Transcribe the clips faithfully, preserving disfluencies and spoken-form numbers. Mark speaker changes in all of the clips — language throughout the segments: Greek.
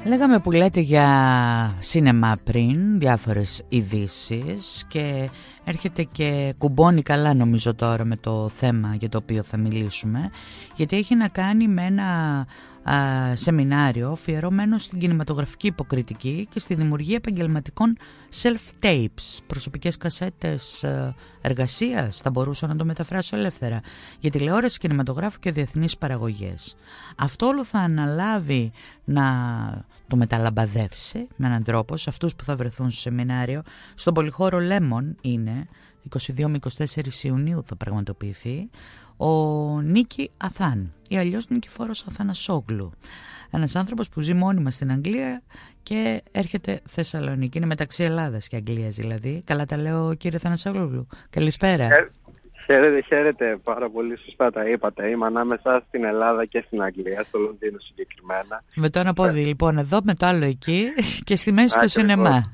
Speaker 1: Λέγαμε που λέτε για σίνεμα πριν, διάφορες ειδήσεις, και έρχεται και κουμπώνει καλά νομίζω τώρα με το θέμα για το οποίο θα μιλήσουμε, γιατί έχει να κάνει με ένα α, σεμινάριο αφιερωμένο στην κινηματογραφική υποκριτική και στη δημιουργία επαγγελματικών self-tapes, προσωπικές κασέτες εργασίας, θα μπορούσα να το μεταφράσω ελεύθερα, για τηλεόραση, κινηματογράφο και διεθνείς παραγωγές. Αυτό όλο θα αναλάβει να το μεταλαμπαδεύσει με έναν τρόπο σε αυτούς που θα βρεθούν στο σεμινάριο. Στον πολυχώρο Λέμον είναι, είκοσι δύο με είκοσι τέσσερα Ιουνίου θα πραγματοποιηθεί, ο Νίκη Αθάν ή αλλιώς Νικηφόρος Αθανασόγλου. Ένας άνθρωπος που ζει μόνιμα στην Αγγλία και έρχεται Θεσσαλονίκη. Είναι μεταξύ Ελλάδας και Αγγλίας δηλαδή. Καλά τα λέω, κύριε Αθανασόγλου? Καλησπέρα.
Speaker 2: Ε, χαίρετε, χαίρετε. Πάρα πολύ σωστά τα είπατε. Είμαι ανάμεσα στην Ελλάδα και στην Αγγλία, στο Λονδίνο συγκεκριμένα. Με
Speaker 1: το ένα πόδι λοιπόν εδώ, με το άλλο εκεί και στη μέση στο σινεμά.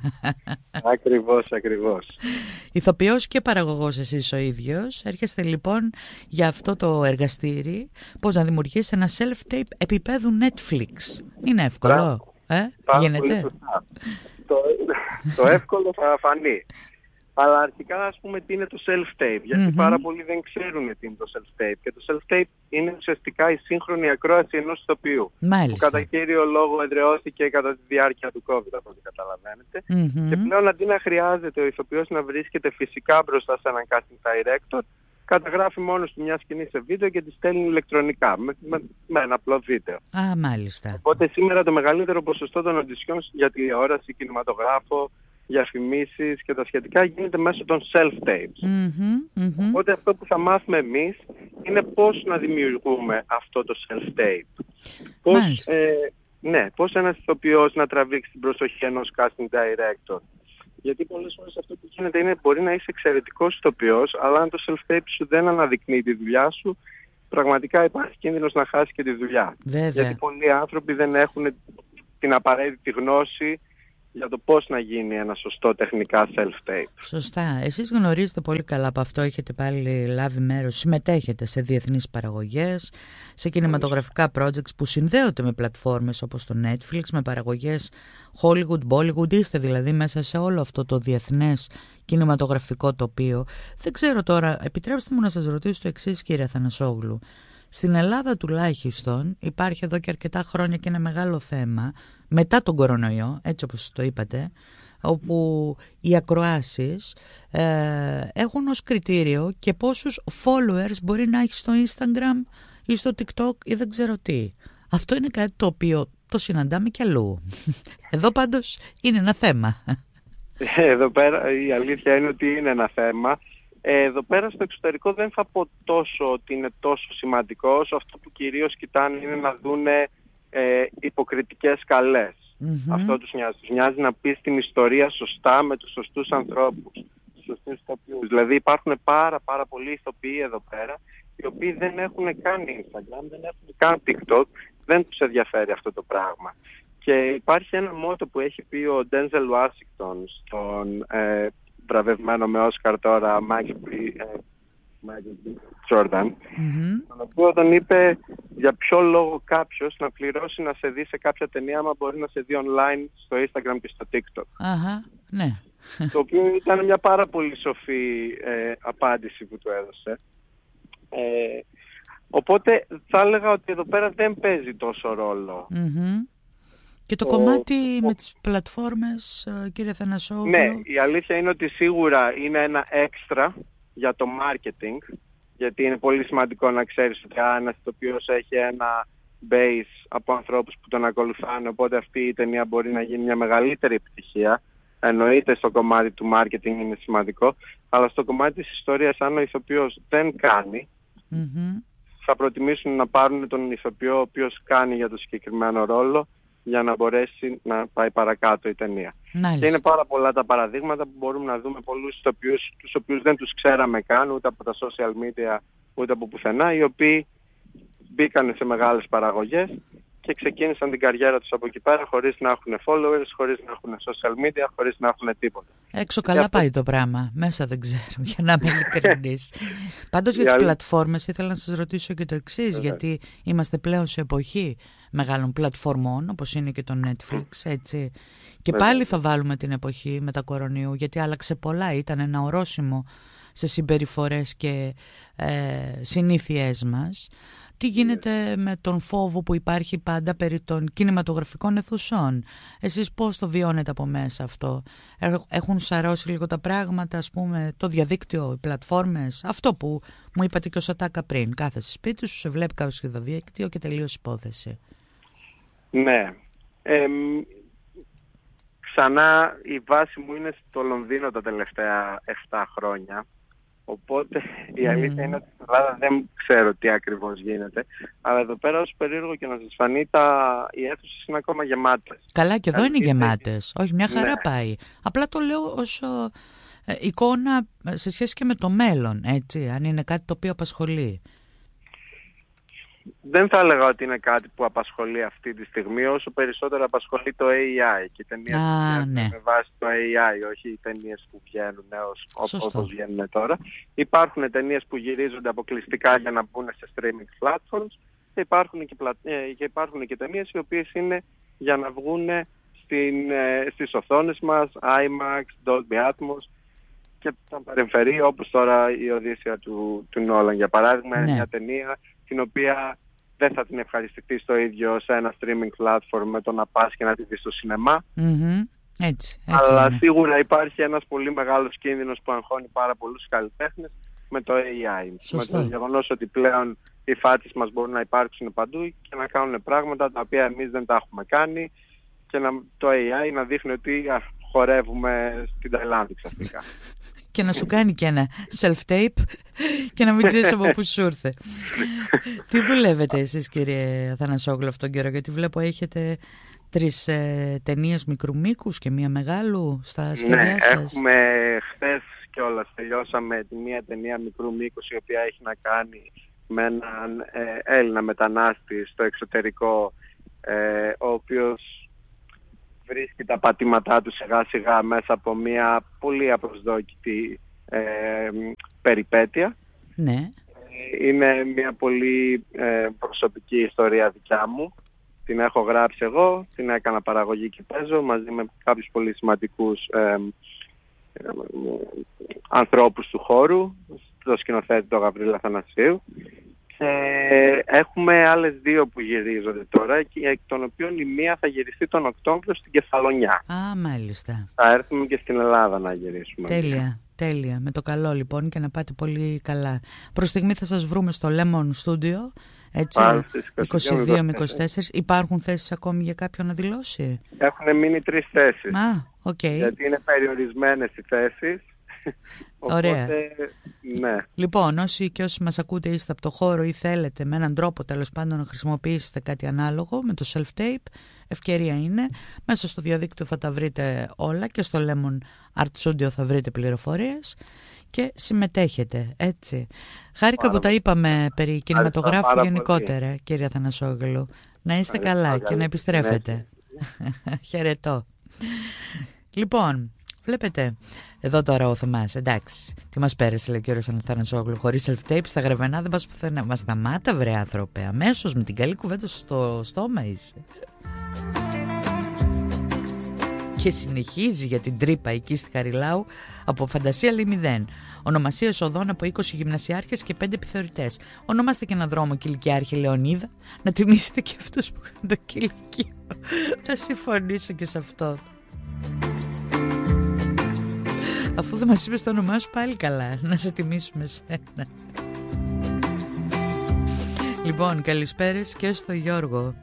Speaker 2: Ακριβώς, ακριβώς.
Speaker 1: Ηθοποιός και παραγωγός εσείς ο ίδιος. Έρχεστε λοιπόν για αυτό το εργαστήρι, πώς να δημιουργήσει ένα self-tape επίπεδου Netflix. Είναι εύκολο, ε? Γίνεται?
Speaker 2: Το, το εύκολο θα φανεί. Αλλά αρχικά ας πούμε τι είναι το self-tape, γιατί mm-hmm. πάρα πολλοί δεν ξέρουν τι είναι το self-tape. Και το self-tape είναι ουσιαστικά η σύγχρονη ακρόαση ενός ηθοποιού.
Speaker 1: Μάλιστα.
Speaker 2: Που κατά κύριο λόγο εδραιώθηκε κατά τη διάρκεια του COVID, από ό,τι καταλαβαίνετε. Mm-hmm. Και πλέον αντί να χρειάζεται ο ηθοποιός να βρίσκεται φυσικά μπροστά σε έναν casting director, καταγράφει μόνος του μια σκηνή σε βίντεο και τη στέλνει ηλεκτρονικά, με, με, με ένα απλό βίντεο.
Speaker 1: Α, μάλιστα.
Speaker 2: Οπότε σήμερα το μεγαλύτερο ποσοστό των auditions για τηλεόραση, κινηματογράφο, διαφημίσεις και τα σχετικά γίνεται μέσω των self-tapes. Mm-hmm, mm-hmm. Οπότε αυτό που θα μάθουμε εμείς είναι πώς να δημιουργούμε αυτό το self-tape. Πώς, ε, ναι, πώς ένας ηθοποιός να τραβήξει την προσοχή ενός casting director. Γιατί πολλές φορές αυτό που γίνεται είναι μπορεί να είσαι εξαιρετικός ηθοποιός, αλλά αν το self-tape σου δεν αναδεικνύει τη δουλειά σου, πραγματικά υπάρχει κίνδυνος να χάσει και τη δουλειά.
Speaker 1: Βέβαια.
Speaker 2: Γιατί πολλοί άνθρωποι δεν έχουν την απαραίτητη γνώση για το πώς να γίνει ένα σωστό τεχνικά self-tape.
Speaker 1: Σωστά. Εσείς γνωρίζετε πολύ καλά από αυτό, έχετε πάλι λάβει μέρος, συμμετέχετε σε διεθνείς παραγωγές, σε κινηματογραφικά projects που συνδέονται με πλατφόρμες όπως το Netflix, με παραγωγές Hollywood, Bollywood, είστε δηλαδή μέσα σε όλο αυτό το διεθνές κινηματογραφικό τοπίο. Δεν ξέρω τώρα, επιτρέψτε μου να σας ρωτήσω το εξής, κύριε Αθανασόγλου. Στην Ελλάδα τουλάχιστον υπάρχει εδώ και αρκετά χρόνια και ένα μεγάλο θέμα μετά τον κορονοϊό, έτσι όπως το είπατε, όπου οι ακροάσεις ε, έχουν ως κριτήριο και πόσους followers μπορεί να έχει στο Instagram ή στο TikTok ή δεν ξέρω τι. Αυτό είναι κάτι το οποίο το συναντάμε κι αλλού. Εδώ πάντως είναι ένα θέμα.
Speaker 2: Εδώ πέρα η αλήθεια είναι ότι είναι ένα θέμα. Εδώ πέρα στο εξωτερικό δεν θα πω τόσο ότι είναι τόσο σημαντικό, όσο αυτό που κυρίως κοιτάνε είναι να δούνε ε, υποκριτικές σκαλές. Mm-hmm. Αυτό τους νοιάζει. Τους νοιάζει να πεις την ιστορία σωστά με τους σωστούς ανθρώπους, τους σωστούς ηθοποιούς. Δηλαδή υπάρχουν πάρα πάρα πολλοί ηθοποιοί εδώ πέρα, οι οποίοι δεν έχουν καν Instagram, δεν έχουν καν TikTok, δεν τους ενδιαφέρει αυτό το πράγμα. Και υπάρχει ένα μότο που έχει πει ο Denzel Washington στον ε, βραβευμένο με Όσκαρ τώρα Michael Jordan, mm-hmm. τον οποίο τον είπε για ποιο λόγο κάποιος να πληρώσει να σε δει σε κάποια ταινία άμα μπορεί να σε δει online στο Instagram και στο TikTok.
Speaker 1: Αχα, ναι.
Speaker 2: Το οποίο ήταν μια πάρα πολύ σοφή ε, απάντηση που του έδωσε. Ε, οπότε θα έλεγα ότι εδώ πέρα δεν παίζει τόσο ρόλο.
Speaker 1: Mm-hmm. Και το, το κομμάτι το... με τις πλατφόρμες, κύριε Αθανασόγλου.
Speaker 2: Ναι, η αλήθεια είναι ότι σίγουρα είναι ένα έξτρα για το marketing, γιατί είναι πολύ σημαντικό να ξέρεις ότι ένας ηθοποιός έχει ένα base από ανθρώπους που τον ακολουθάνε, οπότε αυτή η ταινία μπορεί να γίνει μια μεγαλύτερη επιτυχία. Εννοείται στο κομμάτι του marketing είναι σημαντικό, αλλά στο κομμάτι της ιστορίας, αν ο ηθοποιός δεν κάνει, mm-hmm. θα προτιμήσουν να πάρουν τον ηθοποιό ο οποίος κάνει για το συγκεκριμένο ρόλο, για να μπορέσει να πάει παρακάτω η ταινία. Μάλιστα. Και είναι πάρα πολλά τα παραδείγματα που μπορούμε να δούμε πολλούς ηθοποιούς, τους οποίους δεν τους ξέραμε καν ούτε από τα social media ούτε από πουθενά, οι οποίοι μπήκαν σε μεγάλες παραγωγές και ξεκίνησαν την καριέρα τους από εκεί πέρα χωρίς να έχουν followers, χωρίς να έχουν social media, χωρίς να έχουν τίποτα.
Speaker 1: Έξω καλά αυτό... πάει το πράγμα. Μέσα δεν ξέρω, για να είμαι ειλικρινής. Πάντως για τις άλλη... πλατφόρμες ήθελα να σας ρωτήσω και το εξής, γιατί είμαστε πλέον σε εποχή μεγάλων πλατφορμών όπως είναι και το Netflix, έτσι. Και πάλι θα βάλουμε την εποχή με τα κορονοϊού, γιατί άλλαξε πολλά, ήταν ένα ορόσημο σε συμπεριφορές και ε, συνήθειές μας. Τι γίνεται με τον φόβο που υπάρχει πάντα περί των κινηματογραφικών αιθουσών? Εσείς πώς το βιώνετε από μέσα αυτό? Έχουν σαρώσει λίγο τα πράγματα, ας πούμε, το διαδίκτυο, οι πλατφόρμες? Αυτό που μου είπατε και ο Σατάκα πριν. Κάθεσαι σπίτι σου, σε βλέπει κάποιος στο διαδίκτυο και τελείωσε υπόθεση.
Speaker 2: Ναι. Ε, ξανά η βάση μου είναι στο Λονδίνο τα τελευταία επτά χρόνια. Οπότε η αλήθεια mm. είναι ότι στην Ελλάδα δεν ξέρω τι ακριβώς γίνεται. Αλλά εδώ πέρα, όσο περίεργο και να σας φανεί, τα... οι αίθουσες είναι ακόμα γεμάτες.
Speaker 1: Καλά, και εδώ είναι γεμάτες. Όχι, μια χαρά ναι. πάει. Απλά το λέω ως ε, εικόνα σε σχέση και με το μέλλον, έτσι, αν είναι κάτι το οποίο απασχολεί. Δεν θα έλεγα ότι είναι κάτι που απασχολεί αυτή τη στιγμή, όσο περισσότερο απασχολεί το έι άι και οι ταινίες που βγαίνουν ναι. με βάση το έι άι, όχι οι ταινίες που βγαίνουν ως, όπως βγαίνουν τώρα. Υπάρχουν ταινίες που γυρίζονται αποκλειστικά για να μπουν σε streaming platforms και υπάρχουν και, πλα... και, υπάρχουν και ταινίες οι οποίες είναι για να βγουν στην, στις οθόνες μας, IMAX, Dolby Atmos και τα παρεμφερεί, όπως τώρα η Οδύσσεια του, του Νόλαν, για παράδειγμα, είναι ναι. μια ταινία την οποία δεν θα την ευχαριστηθεί το ίδιο σε ένα streaming platform με το να πας και να τη δεις στο σινεμά. Mm-hmm. Έτσι, έτσι
Speaker 2: αλλά
Speaker 1: είναι.
Speaker 2: Σίγουρα υπάρχει ένας πολύ μεγάλος κίνδυνος που αγχώνει πάρα πολλούς καλλιτέχνες με το έι άι.
Speaker 1: Σωστό.
Speaker 2: Με το γεγονός ότι πλέον οι φάτσεις μας μπορούν να υπάρξουν παντού και να κάνουν πράγματα τα οποία εμείς δεν τα έχουμε κάνει και να, το έι άι να δείχνει ότι α, χορεύουμε στην Ταϊλάνδη ξαφνικά.
Speaker 1: Και να σου κάνει και ένα self-tape και να μην ξέρεις από πού σου ήρθε. Τι δουλεύετε εσείς, κύριε Αθανασόγλου, αυτόν τον καιρό? Γιατί βλέπω έχετε τρεις ε, ταινίες μικρού μήκους και μία μεγάλου στα σχέδιά
Speaker 2: ναι,
Speaker 1: σας.
Speaker 2: Έχουμε χθες κιόλας τελειώσαμε τη μία ταινία μικρού μήκους, η οποία έχει να κάνει με έναν ε, Έλληνα μετανάστη στο εξωτερικό, ε, ο οποίος βρίσκει τα πατήματά του σιγά σιγά μέσα από μια πολύ απροσδόκητη ε, περιπέτεια.
Speaker 1: Ναι.
Speaker 2: Είναι μια πολύ ε, προσωπική ιστορία δικιά μου. Την έχω γράψει εγώ, την έκανα παραγωγή και παίζω μαζί με κάποιους πολύ σημαντικούς ε, ε, ε, ανθρώπους του χώρου, το σκηνοθέτη τον Γαβρίλα Αθανασίου. Και έχουμε άλλες δύο που γυρίζονται τώρα, και εκ των οποίων η μία θα γυριστεί τον Οκτώβριο στην Κεφαλονιά.
Speaker 1: Α, μάλιστα.
Speaker 2: Θα έρθουμε και στην Ελλάδα να γυρίσουμε.
Speaker 1: Τέλεια, τέλεια. Με το καλό λοιπόν και να πάτε πολύ καλά. Προς στιγμή θα σας βρούμε στο Lemon Studio, έτσι, είκοσι δύο με είκοσι τέσσερα. Υπάρχουν θέσεις ακόμη για κάποιον να δηλώσει?
Speaker 2: Έχουν μείνει τρεις θέσεις.
Speaker 1: Α, οκ. Okay.
Speaker 2: Γιατί είναι περιορισμένες οι θέσεις.
Speaker 1: Ωραία.
Speaker 2: Οπότε, ναι.
Speaker 1: Λοιπόν, όσοι και όσοι μας ακούτε είστε από το χώρο ή θέλετε με έναν τρόπο τέλος πάντων να χρησιμοποιήσετε κάτι ανάλογο με το self-tape, ευκαιρία είναι. Μέσα στο διαδίκτυο θα τα βρείτε όλα και στο Lemon Art Studio θα βρείτε πληροφορίες και συμμετέχετε, έτσι. Χάρηκα που τα είπαμε περί κινηματογράφου γενικότερα, πολύ. Κύριε Αθανασόγλου. Να είστε καλά πολύ. Και να επιστρέφετε. Χαιρετώ. Λοιπόν, βλέπετε, εδώ τώρα ο Θωμάς, εντάξει, τι μας πέρασε, λέει ο κύριος Αθανασόγλου, χωρίς self-tape στα Γρεβενά δεν πας πουθενά. Μα σταμάτα, βρε άνθρωπε, αμέσως με την καλή κουβέντα στο στόμα είσαι. Και συνεχίζει για την τρύπα εκεί στη Χαριλάου, από φαντασία λέει μηδέν. Ονομασίες οδών από είκοσι γυμνασιάρχες και πέντε επιθεωρητές. Ονομάστε και έναν δρόμο κηλικιάρχη Λεωνίδα, να τιμήσετε και αυτούς που είχαν το κηλικείο. Θα συμφωνήσω και σε αυτό. Αφού δεν μας είπες το όνομά σου, πάλι καλά, να σε τιμήσουμε σένα. Λοιπόν, καλησπέρες και στο Γιώργο.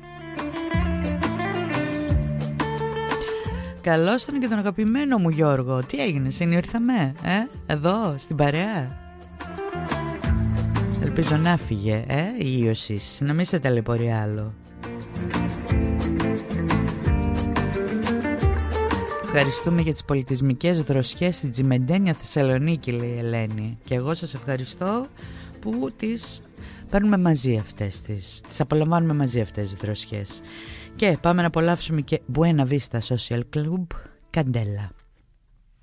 Speaker 1: Καλώς τον και τον αγαπημένο μου Γιώργο. Τι έγινε, συνήρθαμε, ε, εδώ, στην παρέα. Ελπίζω να φύγε, ε, η Ιωσής, να μην σε ταλαιπωρεί άλλο. Ευχαριστούμε για τις πολιτισμικές δροσιές στην Τσιμεντένια Θεσσαλονίκη, λέει η Ελένη. Και εγώ σας ευχαριστώ που τις παίρνουμε μαζί αυτές τις, τις απολαμβάνουμε μαζί αυτές τις δροσιές. Και πάμε να απολαύσουμε και Buena Vista Social Club, Καντέλα.